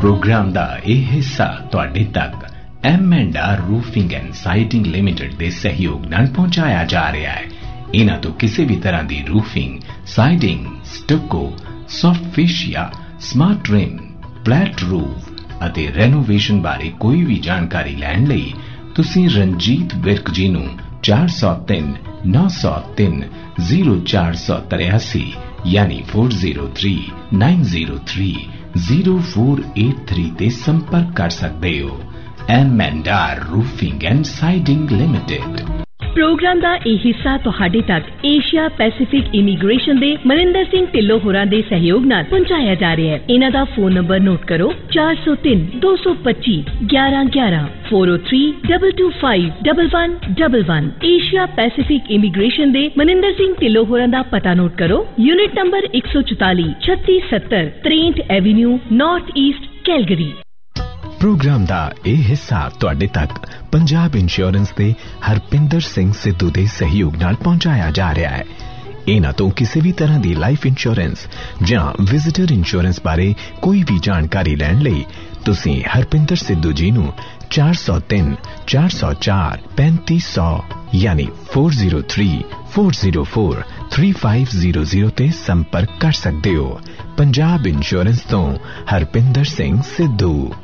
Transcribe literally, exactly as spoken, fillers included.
Programme का यह हिस्सा तुहाडे तक M and are roofing and sighting limited के सहयोग नाल पहुंचाया जा रहा है। इन्हां तो किसी भी तरह की roofing, siding, स्टको, soft fascia, smart rim, flat roof अते रेनोवेशन बारे कोई भी जानकारी लैण लई तुसीं रंजीत विर्क जी नूं चार सौ तीन नौ सौ तीन जीरो चार सौ तिरासी यानी four zero three nine zero three zero four eight three ते संपर्क कर सकते हो। M and are roofing and siding limited. Programme का यह हिस्सा तुहाडे तक एशिया पैसिफिक इमीग्रेशन दे मनिंदर सिंह ढिल्लों होरां दे सहयोग नाल पहुंचाया जा रहा है। इन्हां दा फोन नंबर नोट करो चार सौ तीन दो सौ पच्ची ग्यारह ग्यारह four O three double two five double one double one. Asia Pacific immigration दे मनिंदर सिंह ढिल्लों होरां दा पता नोट करो। यूनिट नंबर एक सौ चौताली छत्ती सत्तर त्रेंठ Avenue north east Calgary. Programme का यह हिस्सा तुहाडे तक पंजाब इंश्योरेंस के हरपिंदर सिंह सिद्धू के सहयोग नाल पहुंचाया जा रहा है। इन्हां तो किसी भी तरह की लाइफ इंश्योरेंस जां विजिटर इंश्योरेंस बारे कोई भी जानकारी लैण लई तुसीं हरपिंदर सिद्धू जी नूं चार सौ तीन चार सौ चार पैंती सौ यानी four zero three four zero four three five zero zero ते संपर्क कर सकते हो। पंजाब इंश्योरेंस तो हरपिंदर सिंह सिद्धू।